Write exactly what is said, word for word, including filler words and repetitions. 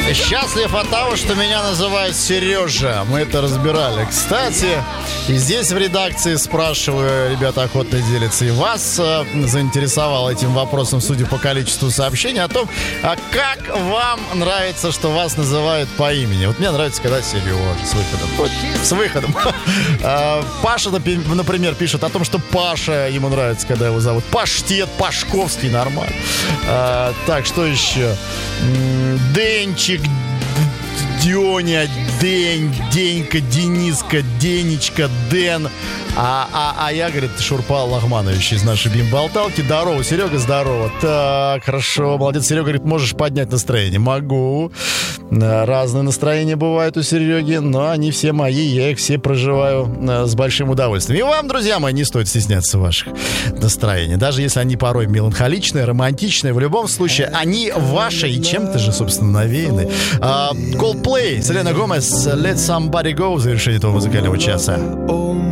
Счастлив от того, что меня называют Сережа. Мы это разбирали. Кстати, и здесь в редакции спрашиваю, ребята охотно делятся, и вас э, заинтересовал этим вопросом, судя по количеству сообщений, о том, а как вам нравится, что вас называют по имени. Вот мне нравится, когда Сережа с выходом. Вот, с выходом. Паша, например, пишет о том, что Паша ему нравится, когда его зовут. Паштет, Пашковский, нормально. Так, что еще? Денчик, Дёня, День, Денька, Дениска, Денечка, Дэн. А, а, а я, говорит, Шурпал Лахманович из нашей бимболталки. Здорово, Серега, здорово. Так, хорошо, молодец. Серега говорит, можешь поднять настроение? Могу. Разные настроения бывают у Сереги, но они все мои, я их все проживаю с большим удовольствием. И вам, друзья мои, не стоит стесняться ваших настроений. Даже если они порой меланхоличные, романтичные, в любом случае, они ваши и чем-то же, собственно, навеяны. Coldplay, Селена Гомес, Let Somebody Go в завершении этого музыкального часа.